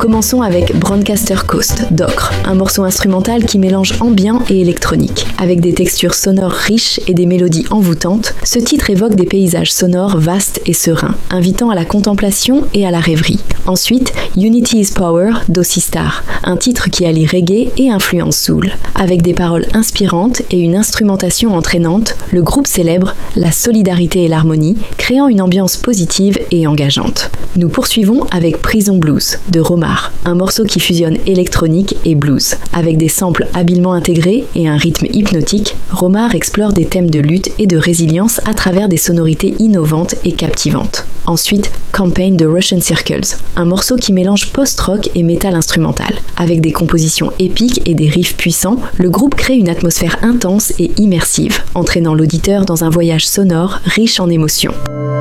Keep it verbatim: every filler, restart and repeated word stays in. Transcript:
Commençons avec Brancaster Coast d'Ocre, un morceau instrumental qui mélange ambient et électronique. Avec des textures sonores riches et des mélodies envoûtantes, ce titre évoque des paysages sonores vastes et sereins, invitant à la contemplation et à la rêverie. Ensuite, Unity is Power d'Ossi Star, un titre qui allie reggae et influence soul. Avec des paroles inspirantes et une instrumentation entraînante, le groupe célèbre la solidarité et l'harmonie, créant une ambiance positive et engageante. Nous poursuivons avec Prison Blues de Romar, un morceau qui fusionne électronique et blues. Avec des samples habilement intégrés et un rythme hypnotique, Romar explore des thèmes de lutte et de résilience à travers des sonorités innovantes et captivantes. Ensuite, Campaign de Russian Circles, un morceau qui mélange post-rock et métal instrumental. Avec des compositions épiques et des riffs puissants, le groupe crée une atmosphère intense et immersive, entraînant l'auditeur dans un voyage sonore riche en émotions.